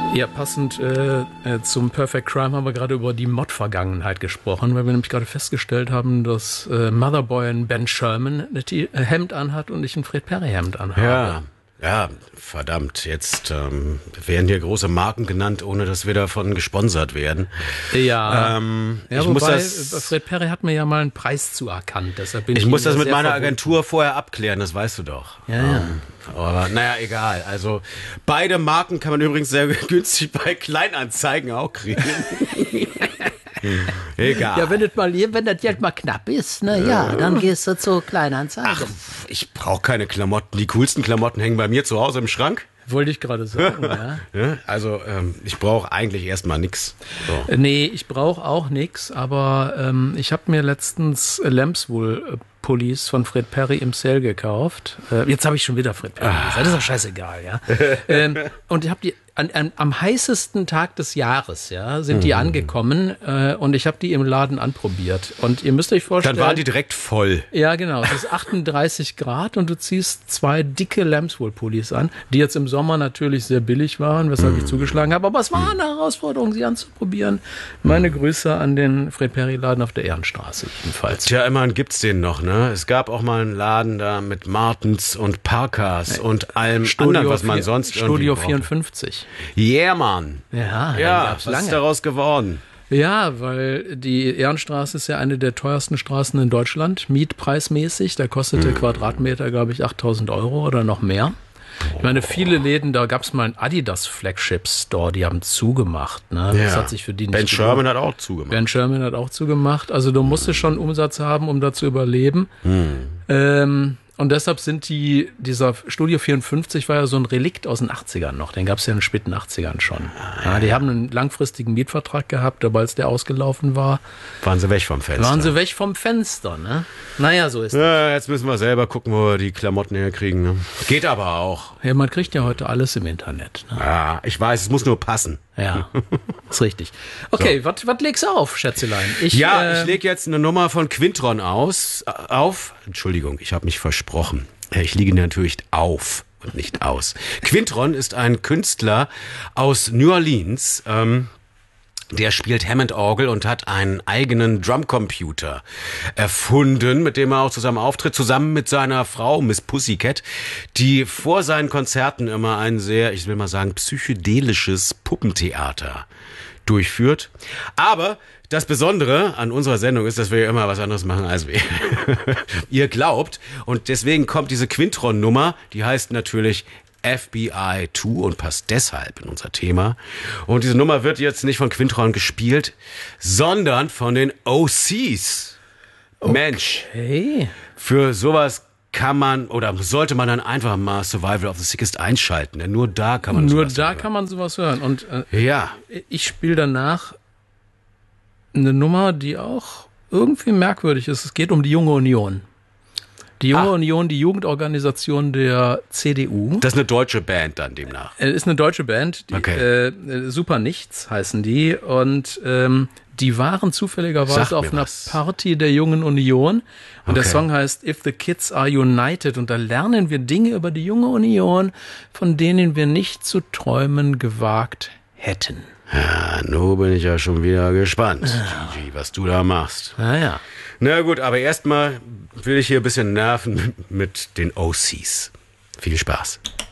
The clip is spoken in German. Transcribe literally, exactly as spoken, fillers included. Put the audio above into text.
Ja, passend äh, äh, zum Perfect Crime haben wir gerade über die Mod-Vergangenheit gesprochen, weil wir nämlich gerade festgestellt haben, dass äh, Motherboy ein Ben Sherman ein Hemd anhat und ich ein Fred Perry Hemd anhabe. Ja, ja, verdammt. Jetzt ähm, werden hier große Marken genannt, ohne dass wir davon gesponsert werden. Ja, ähm, ja ich wobei, muss das, Fred Perry hat mir ja mal einen Preis zuerkannt. Deshalb bin ich ich muss das ihm mit sehr meiner verbunden. Agentur vorher abklären, das weißt du doch. Ja, ja. Ähm, aber naja, egal. Also beide Marken kann man übrigens sehr günstig bei Kleinanzeigen auch kriegen. Egal. Ja, wenn das mal, wenn das Geld mal knapp ist, na ja, dann gehst du zu Kleinanzeigen. Ach, ich brauche keine Klamotten. Die coolsten Klamotten hängen bei mir zu Hause im Schrank. Wollte ich gerade sagen, ja. Ja, also ähm, ich brauche eigentlich erstmal nix. So. Nee, ich brauche auch nix, aber ähm, ich habe mir letztens äh, Lambswool Pullis von Fred Perry im Sale gekauft. Äh, jetzt habe ich schon wieder Fred Perry gesagt. Das ist doch scheißegal, ja. ähm, und ich habe die an, an, am heißesten Tag des Jahres, ja, sind die angekommen äh, und ich habe die im Laden anprobiert. Und ihr müsst euch vorstellen. Dann waren die direkt voll. Ja, genau. Es ist achtunddreißig Grad und du ziehst zwei dicke Lambswool-Pullis an, die jetzt im Sommer natürlich sehr billig waren, weshalb ich zugeschlagen habe. Aber es war eine Herausforderung, sie anzuprobieren. Meine Grüße an den Fred Perry-Laden auf der Ehrenstraße jedenfalls. Tja, immerhin gibt's den noch, ne? Es gab auch mal einen Laden da mit Martens und Parkas nee. und allem Studio anderen, was man vier, sonst Studio irgendwie vierundfünfzig. Yeah, Mann. Ja, ja, was lange. ist daraus geworden? Ja, weil die Ehrenstraße ist ja eine der teuersten Straßen in Deutschland, mietpreismäßig. Da kostet der Quadratmeter, glaube ich, achttausend Euro oder noch mehr. Ich meine, viele Läden, da gab es mal einen Adidas Flagship Store, die haben zugemacht. Ne? Ja. Das hat sich für die nicht Ben gelohnt. Sherman hat auch zugemacht. Ben Sherman hat auch zugemacht. Also du musstest schon Umsatz haben, um da zu überleben. Hm. Ähm, und deshalb sind die, dieser Studio vierundfünfzig war ja so ein Relikt aus den achtzigern noch. Den gab es ja in den späten achtzigern schon. Ja, die haben einen langfristigen Mietvertrag gehabt, aber als der ausgelaufen war, waren sie weg vom Fenster. waren sie weg vom Fenster. Ne? Naja, so ist es. Ja, jetzt müssen wir selber gucken, wo wir die Klamotten herkriegen. Ne? Geht aber auch. Ja, man kriegt ja heute alles im Internet. Ne? Ja, ich weiß, es muss nur passen. Ja, ist richtig. Okay, So. was legst du auf, Schätzelein? Ich, Ja, äh, ich lege jetzt eine Nummer von Quintron aus, äh, auf. Entschuldigung, ich habe mich versprochen. Ich liege natürlich auf und nicht aus. Quintron ist ein Künstler aus New Orleans. Ähm, Der spielt Hammond-Orgel und hat einen eigenen Drumcomputer erfunden, mit dem er auch zusammen auftritt, zusammen mit seiner Frau, Miss Pussycat, die vor seinen Konzerten immer ein sehr, ich will mal sagen, psychedelisches Puppentheater durchführt. Aber das Besondere an unserer Sendung ist, dass wir immer was anderes machen, als wir ihr glaubt. Und deswegen kommt diese Quintron-Nummer, die heißt natürlich F B I zwei und passt deshalb in unser Thema. Und diese Nummer wird jetzt nicht von Quintron gespielt, sondern von den O Cs. Okay. Mensch, für sowas kann man oder sollte man dann einfach mal Survival of the Sickest einschalten. Denn nur da kann man Nur sowas da hören. kann man sowas hören. Und äh, ja, ich spiele danach eine Nummer, die auch irgendwie merkwürdig ist. Es geht um die Junge Union. Die Junge Ah. Union, die Jugendorganisation der C D U. das ist eine deutsche Band dann demnach. Äh, Ist eine deutsche Band. Die, Okay. äh, Super Nichts heißen die. Und ähm, die waren zufälligerweise Sag mir auf einer was. Party der Jungen Union. Und der Okay. Song heißt If the Kids Are United. Und da lernen wir Dinge über die Junge Union, von denen wir nicht zu träumen gewagt hätten. Ja, nun bin ich ja schon wieder gespannt, Gigi, was du da machst. Naja. Na gut, aber erstmal will ich hier ein bisschen nerven mit den O Cs. Viel Spaß.